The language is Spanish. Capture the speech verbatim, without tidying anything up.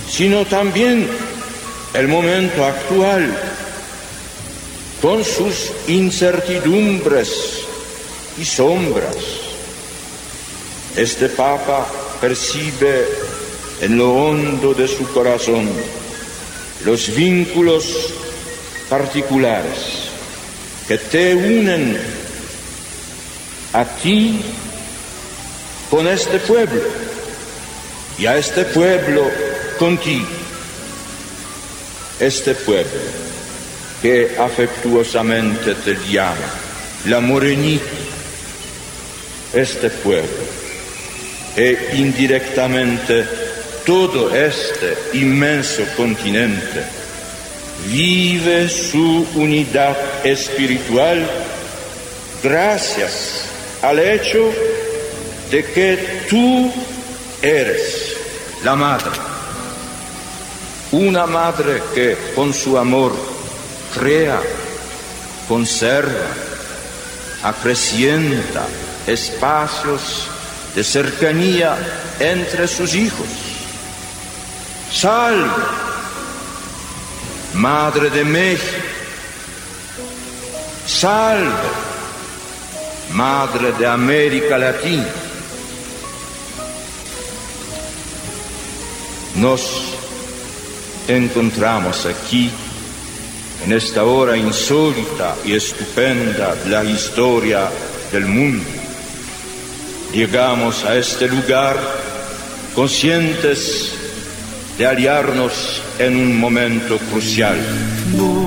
sino también el momento actual, con sus incertidumbres y sombras. Este Papa percibe en lo hondo de su corazón los vínculos particulares que te unen a ti con este pueblo y a este pueblo contigo. Este pueblo que afectuosamente te llama la Morenita, este pueblo e indirectamente todo este inmenso continente vive su unidad espiritual gracias al hecho de que tú eres la madre, una madre que con su amor crea, conserva, acrecienta espacios de cercanía entre sus hijos. Salve, Madre de México, salve, Madre de América Latina. Nos encontramos aquí en esta hora insólita y estupenda de la historia del mundo. Llegamos a este lugar conscientes de aliarnos en un momento crucial.